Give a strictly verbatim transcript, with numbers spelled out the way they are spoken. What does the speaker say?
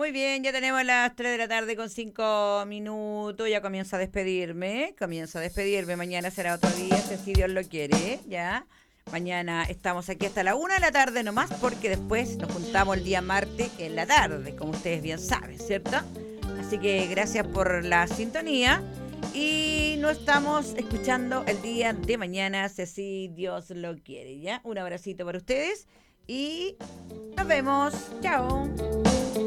Muy bien, ya tenemos las tres de la tarde con cinco minutos. Ya comienzo a despedirme. Comienzo a despedirme. Mañana será otro día, si así Dios lo quiere. Ya. Mañana estamos aquí hasta la una de la tarde nomás, porque después nos juntamos el día martes en la tarde, como ustedes bien saben, ¿cierto? Así que gracias por la sintonía. Y nos estamos escuchando el día de mañana, si así Dios lo quiere. ¿Ya? Un abracito para ustedes y nos vemos. Chao.